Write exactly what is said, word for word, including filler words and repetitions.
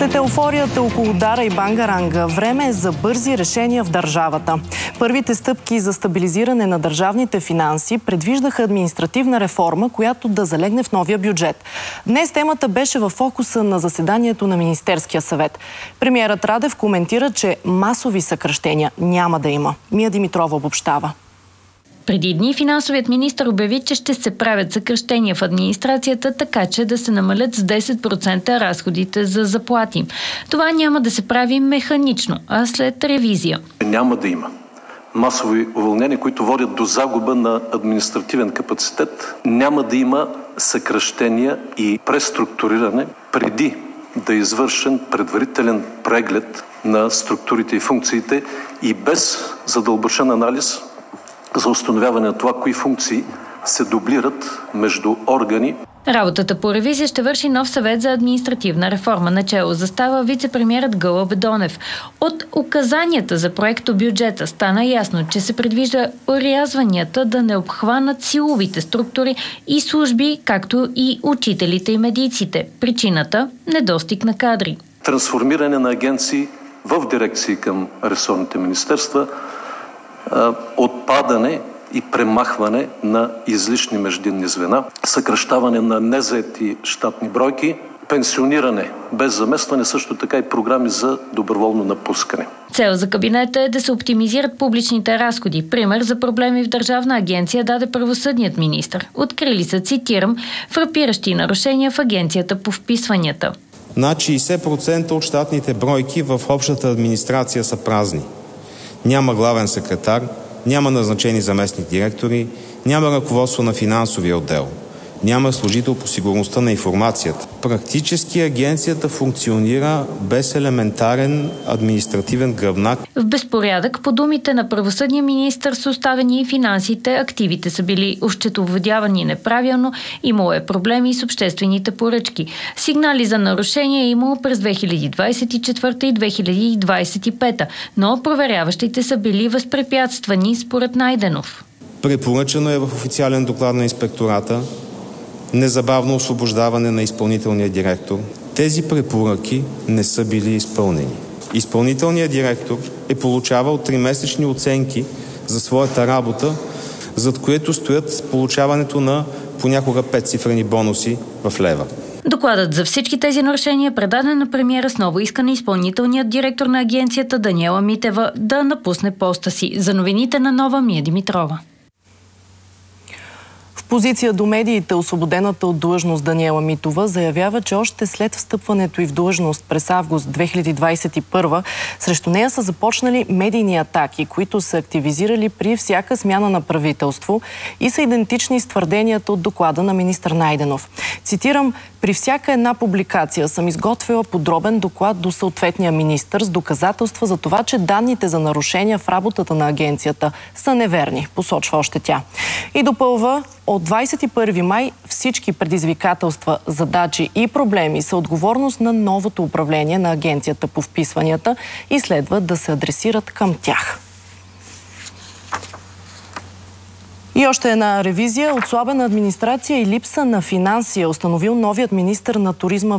След еуфорията около Дара и Бангаранга, време е за бързи решения в държавата. Първите стъпки за стабилизиране на държавните финанси предвиждаха административна реформа, която да залегне в новия бюджет. Днес темата беше във фокуса на заседанието на Министерския съвет. Премиерът Радев коментира, че масови съкращения няма да има. Мия Димитрова обобщава. Преди дни финансовият министър обяви, че ще се правят съкращения в администрацията, така че да се намалят с десет процента разходите за заплати. Това няма да се прави механично, а след ревизия. Няма да има масови уволнения, които водят до загуба на административен капацитет. Няма да има съкращения и преструктуриране преди да е извършен предварителен преглед на структурите и функциите и без задълбочен анализ за установяване на това, кои функции се дублират между органи. Работата по ревизия ще върши нов съвет за административна реформа. Начело застава вице-премиерът Гълъб Донев. От указанията за проекто бюджета стана ясно, че се предвижда орязванията да не обхванат силовите структури и служби, както и учителите и медиците. Причината – недостиг на кадри. Трансформиране на агенции в дирекции към ресорните министерства, отпадане и премахване на излишни междинни звена, съкращаване на незаети щатни бройки, пенсиониране без заместване, също така и програми за доброволно напускане. Цел за кабинета е да се оптимизират публичните разходи. Пример за проблеми в Държавна агенция даде правосъдният министър. Открили са, цитирам, фрапиращи нарушения в агенцията по вписванията. Над шейсет процента от щатните бройки в общата администрация са празни. Няма главен секретар, няма назначени заместник директори, няма ръководство на финансовия отдел, няма служител по сигурността на информацията. Практически агенцията функционира без елементарен административен гръбнак. В безпорядък, по думите на правосъдния министър, са оставени и финансите, активите са били осчетоводявани неправилно, имало е проблеми с обществените поръчки. Сигнали за нарушения е имало през две хиляди двадесет и четвърта и две хиляди двадесет и пета, но проверяващите са били възпрепятствани според Найденов. Препоръчано е в официален доклад на инспектората незабавно освобождаване на изпълнителния директор. Тези препоръки не са били изпълнени. Изпълнителният директор е получавал тримесечни оценки за своята работа, зад което стоят получаването на понякога петцифрени бонуси в лева. Докладът за всички тези нарушения е предаден на премиера с ново искане изпълнителният директор на агенцията Даниела Митева да напусне поста си. За новините на Нова, Мия Димитрова. В позиция до медиите, освободената от длъжност Даниела Митова заявява, че още след встъпването й в длъжност през август две хиляди двадесет и първа срещу нея са започнали медийни атаки, които са активизирали при всяка смяна на правителство и са идентични с твърденията от доклада на министър Найденов. Цитирам: "При всяка една публикация съм изготвила подробен доклад до съответния министър с доказателства за това, че данните за нарушения в работата на агенцията са неверни", посочва още тя. И допълва: "От двадесет и първи май всички предизвикателства, задачи и проблеми са отговорност на новото управление на агенцията по вписванията и следва да се адресират към тях." И още една ревизия. Отслабена администрация и липса на финанси е установил новият министър на туризма